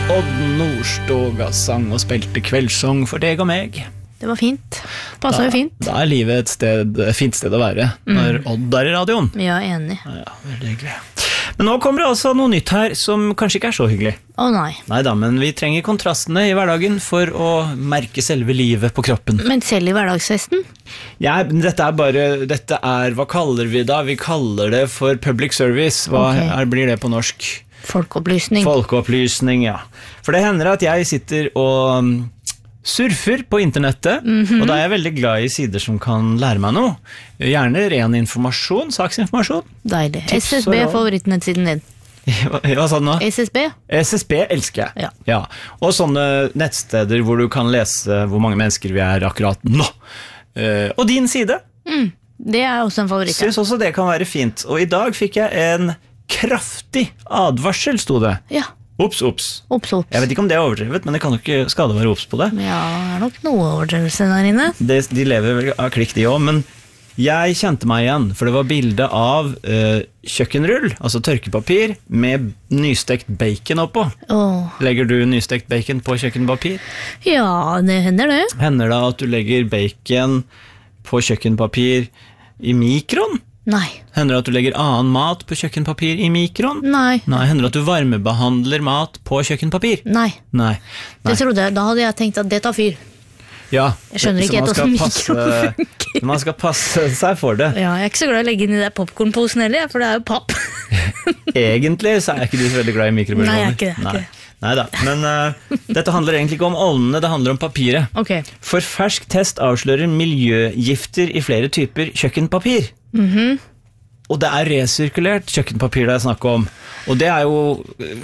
Odd Nordstoga sang og spilte kveldssang for deg og meg. Det var fint. Passet jo fint. Da livet et fint sted å være når Odd er i radioen. Ja, enig. Ja, veldig hyggelig. Men nå kommer det altså noe nytt her som kanskje ikke er så hyggelig. Nei. Neida, men vi trenger kontrastene i hverdagen for å merke selve livet på kroppen. Men selv i hverdagsfesten? Ja, dette er, hva kaller vi da? Vi kaller det for public service. Hva blir det på norsk? Folkeopplysning. Folkeopplysning, ja. For det hender at jeg sitter og surfer på internettet, og da er jeg veldig glad i sider som kan lære meg noe. Gjerne ren informasjon, saksinformasjon. Deilig. SSB er favorittsiden din. Hva sa du nå? SSB? SSB elsker jeg. Ja. Og sånne nettsteder hvor du kan lese hvor mange mennesker vi er akkurat nå. Og din side. Det er også en favoritt. Synes også det kan være fint. Og i dag fikk jeg en kraftig advarsel, sto det. Ja. Ops. Jeg vet ikke om det er overdrevet, men det kan jo ikke skade å være ops på det. Ja, det er nok noe overdrevelse der inne. De lever vel av klikk de også, men jeg kjente meg igjen, for det var bilde av kjøkkenrull, altså tørkepapir, med nystekt bacon oppå. Legger du nystekt bacon på kjøkkenpapir? Ja, det hender det. Hender det at du legger bacon på kjøkkenpapir i mikron? Nei. Hender det at du legger annen mat på kjøkkenpapir i mikron? Nei. Hender det at du varmebehandler mat på kjøkkenpapir? Nei. Det trodde jeg, da hadde jeg tenkt at det tar fyr. Ja. Jeg skjønner ikke helt hvordan mikron funker. Man skal passe seg for det. Ja, jeg er ikke så glad i å legge inn i det popcornposen heller, for det er jo papp. Egentlig så er ikke du så veldig glad i mikrobølgeovner. Nei, jeg er ikke det. Neida, men dette handler egentlig ikke om ovnene, det handler om papiret. For fersk test avslører miljøgifter i flere typer kjøkkenpapir. Og det er resirkulert kjøkkenpapir det er snakk om. Og det er jo,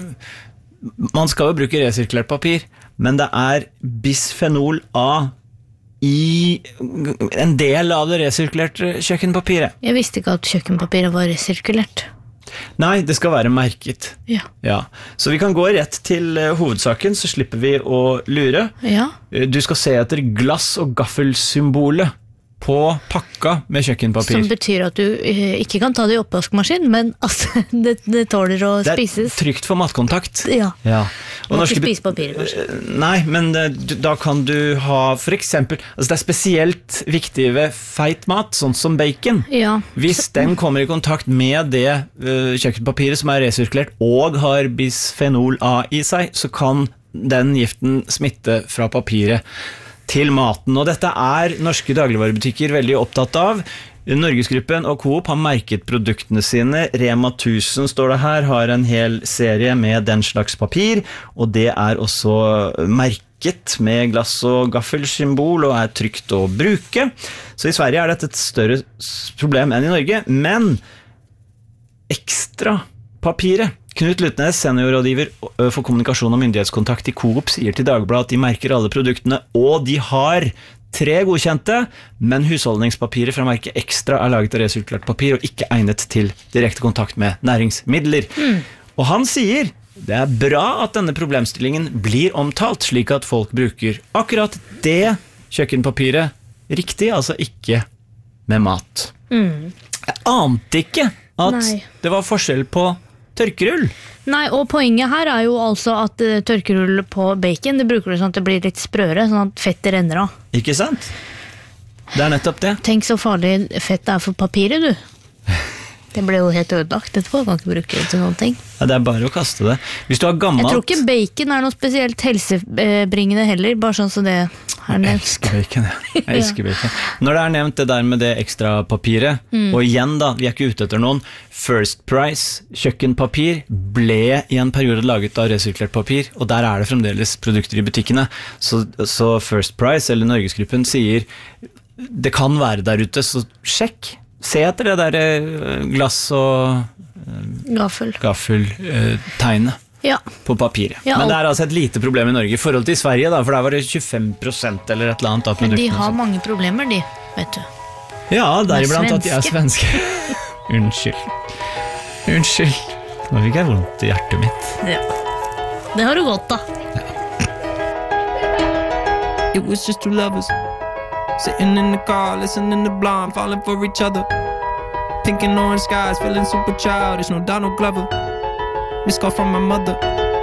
man skal jo bruke resirkulert papir, men det er bisfenol A i en del av det resirkulerte kjøkkenpapiret. Jeg visste ikke at kjøkkenpapiret var resirkulert. Nei, det skal være merket. Ja. Så vi kan gå rett til hovedsaken, så slipper vi å lure. Du skal se etter glass- og gaffelsymbolet på pakka med kjøkkenpapir. Som betyr at du ikke kan ta det i oppvaskmaskin, men altså, det tåler å spises. Det er trygt for matkontakt. Ja. Og ikke spise papir, kanskje. Nei, men da kan du ha for eksempel, altså det er spesielt viktig ved feit mat, sånn som bacon. Hvis den kommer i kontakt med det kjøkkenpapiret som er resirkulert og har bisfenol A i seg, så kan den giften smitte fra papiret til maten, og dette er norske dagligvarebutikker veldig opptatt av. Norgesgruppen og Coop har merket produktene sine. Rema 1000 står det her, har en hel serie med den slags papir, og det er også merket med glass- og gaffelsymbol og er trygt å bruke. Så i Sverige er dette et større problem enn i Norge, men ekstra papiret. Knut Lutnes, seniorrådgiver for kommunikasjon og myndighetskontakt i Coop, sier til Dagbladet at de merker alle produktene, og de har 3 godkjente, men husholdningspapiret fra merket Ekstra er laget av resirkulert papir og ikke egnet til direkte kontakt med næringsmidler. Og han sier det er bra at denne problemstillingen blir omtalt, slik at folk bruker akkurat det kjøkkenpapiret riktig, altså ikke med mat. Jeg ante ikke at det var forskjell på tørkerull. Nei, og poenget her er jo altså at tørkerull på bacon, det bruker du sånn at det blir litt sprøere, sånn at fettet renner av. Ikke sant? Det er nettopp det. Tenk så farlig fett er for papiret, du. Det ble jo helt ødelagt. Dette kan ikke bruke det til noen ting. Ja, det er bare å kaste det. Hvis du har gammelt... Jeg tror ikke bacon er noe spesielt helsebringende heller, bare sånn som det er nevnt. Jeg elsker bacon, jeg elsker bacon. Når det er nevnt det der med det ekstra papiret, og igjen da, vi er ikke ute etter noen, First Price kjøkkenpapir ble i en periode laget av resirkulert papir, og der er det fremdeles produkter i butikkene. Så First Price, eller Norgesgruppen, sier det kan være der ute, så sjekk. Se etter det der glass og gaffeltegnet på papiret. Men det er altså et lite problem i Norge i forhold til Sverige, da, for der var det 25% eller et eller annet av produktene. Men de har mange problemer, de, vet du. Ja, deriblant at de er svenske. Unnskyld. Nå fikk jeg vondt i hjertet mitt. Ja. Det har du godt da. It was just two lovers sitting in the car, listening to Blonde, falling for each other. Pink and orange skies, feeling super childish, no Donald Glover. Missed call from my mother.